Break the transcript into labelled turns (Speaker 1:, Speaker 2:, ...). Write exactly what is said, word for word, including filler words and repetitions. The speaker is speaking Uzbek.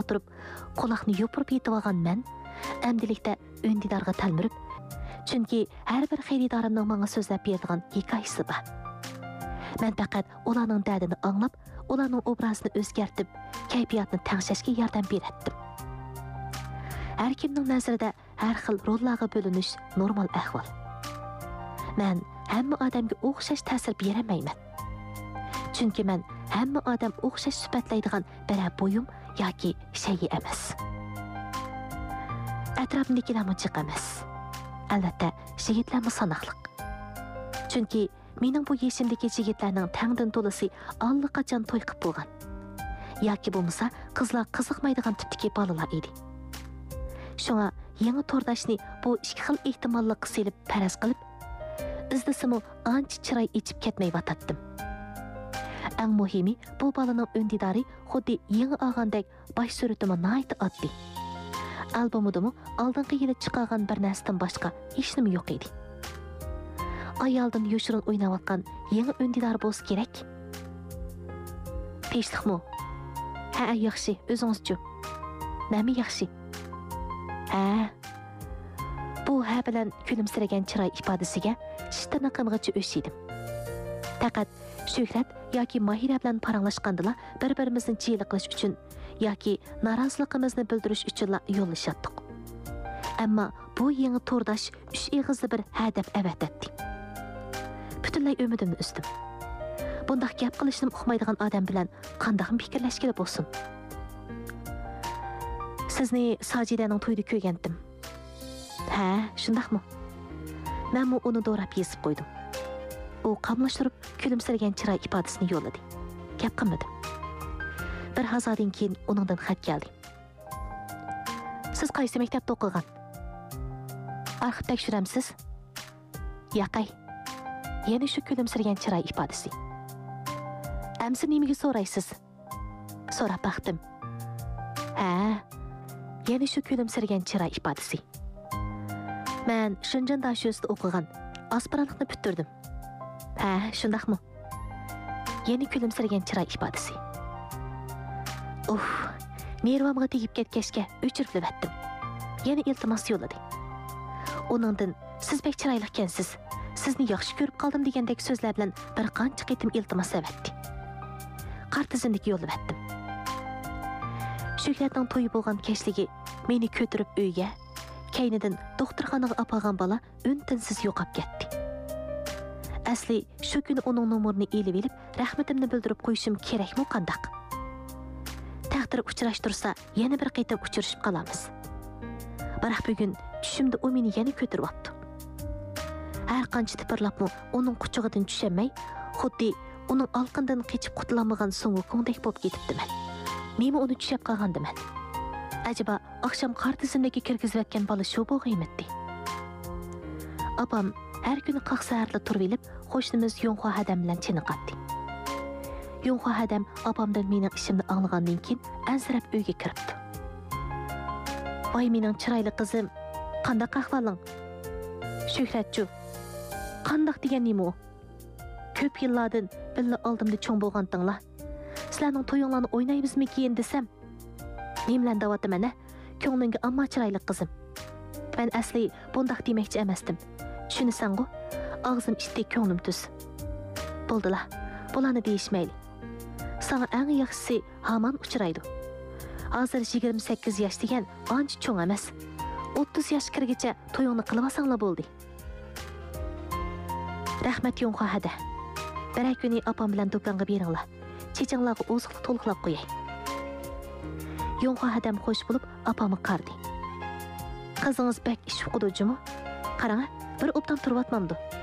Speaker 1: turib, quloqni yopirib yetib olgan men, amdilikda Öndidarga talmirib, chunki har bir xaridorimning menga so'zlab beradigan hikoyasi bor. Men faqat ularning dardini anglab, ularning obrazini o'zgartib, kayfiyatni tangshashga yordam beratdim. Har kimning nazarida har xil rollarga bo'linish normal ahvol. Men hamma odamga o'xshash ta'sir beramayman. Chunki men hamma odam o'xshash sifatlaydigan biror bo'yim yoki shay emas. Atrofimdagilar munchiq emas. Albatta, yigitlar sanoqliq. Chunki mening bu yeshimdagi yigitlarning tangdan to'lisi allaqachon to'y qilib bo'lgan. Yoki bo'lmasa, qizlar qiziqmaydigan tipdagi bolalar edi. Shunga yangi to'rdashni bu ikki xil ehtimollikqa selib faraz qilib, izdisimi ancha chiroy ichib ketmay vatatdim. Eng muhimi, bu bolaning Öndidari xuddi yangi olgandek bosh suratimi nihoyat oddiy. Albomidimi oldingi yili chiqargan bir narsadan boshqa hech nima yo'q edi. Ayoldan yoshirin o'ynayotgan yangi Öndidar bo'lsa kerak. Peshliqmi? Ha, yaxshi, o'zingiz-chi. Nima yaxshi? Ha. Bu ha bilan kulimsiragan chiroy ifodasiga shtirnaqimgacha o'shidim. Faqat Shuhrat yoki Mahira bilan paranglashgandila bir-birimizni jiyli qilish uchun yoki noroziligimizni bildirish uchun yo'llashatdik. Ammo bu yangi to'rdosh uch eg'izli bir hadab avatdi. Butunlay umidimni uzdim. Bundaq gap qilishni uqmaydigan odam bilan qanday fikrlashga bo'lsin. Sizni Sojidaning to'yida ko'rgandim. Ha, shundaqmi? Men uni do'rab yesib qo'ydim. U qamlashtirib kulimsiragan chiroy ifodasini yo'lladi. Gap qilmadim. Bir hazordan keyin uningdan xat keldi. Siz qaysi maktabda o'qigan? Arxiv tekshiramsiz? Yaqay. Yana shu kulimsiragan chiroy ifodasi. Amsi nimaga so'raysiz? So'rab baxtim. Ha, yana shu kulimsiragan chiroy ifodasi. Men Shinjan dashusida o'qigan, aspirantlikni bitirdim. Ha, shundaqmi? Yana kulimsiragan chiroy ifodasi. Uf, nervamga tegib ketgachga o'chirib batdim. Yana iltimos yo'lladi. Uningdan siz bek chiroyli ekansiz, sizni yaxshi ko'rib qoldim degandek so'zlar bilan bir qancha qitim iltimos avatdi. Qartizimdagi yo'lni batdim. Shuhratning to'yi bo'lgan kechligi meni ko'tirib uyga, keynidan doktorxonaga olib bola untinsiz yo'qolib ketdi. Asli shu kuni uning nomerini elib elib, rahmatimni bildirib qo'yishim kerakmi qandaq? Taqdir uchrashtirsa, yana bir qayta uchrashib qolamiz. Biroq bugun tushimda u meni yana ko'tiryapti. Har qancha tipirlabmi uning quchog'idan tushamay, xuddi uning olqindan qechib qutulamagan so'ngukondek bo'lib ketibdiman. Nima uni tushab qolgandiman? Acaba akşam qartizimdagi kirgizayotgan bola shu bo'lg'aymitdi? Opam har kuni qaq saatda turib elib, qo'shnimiz Yonxo Hadam bilan chiniqatdi. Yonxo Hadam opamdan mening ishimni anglagandan keyin ansirab uyga kiribdi. Voy mening chiroyli qizim, qanday ahvoling? Shuhratchu, qanday degan nima u? Ko'p yillardan billa oldimda cho'ng bo'lgandinglar. Sizlarning to'yinglarni o'ynaymizmi keyin desam, nimlan davotaman a? Ko'nglingga ammo chiroyli qizim. Men asli bundaq demoqchi emasdim. Tushunasan-ku, og'zim ishdi, ko'nglim tuz. Bo'ldilar, bularni deyishmayli. Sana eng yaxshisi hamon uchraydi. Hozir yigirma sakkiz yosh degan ancha cho'ng emas. o'ttiz yosh kirgacha to'yingni qilib olsanglar bo'ldi. Rahmat Yonxo Hada. Bir kuni opam bilan do'konga beringlar. Chechinglarga oziqlik to'liqlab qo'yay. Yonxo Hadam xo'sh bo'lib opamni qardi. Qizingiz bak ish o'qidujimi? Qarang, bir obdan turib atmamdi.